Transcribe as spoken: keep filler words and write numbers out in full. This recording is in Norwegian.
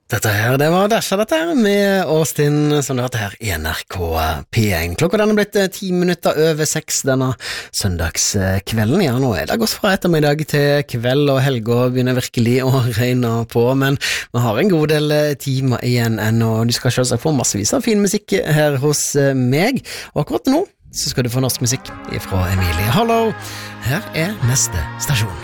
Dette her, det var Dasha dette her med Austin, som du hørte her i N R K P én. Klokka den har blitt ti minutter over seks denne søndagskvelden. Ja, nå er det gått fra ettermiddag til kveld, og helga begynner virkelig å regne på, men vi har en god del timer igjen ennå. Du skal selvsagt få massevis av fin musikk her hos meg, og akkurat nå så skal du få norsk musikk fra Emilie Hallo. Her er neste stasjon.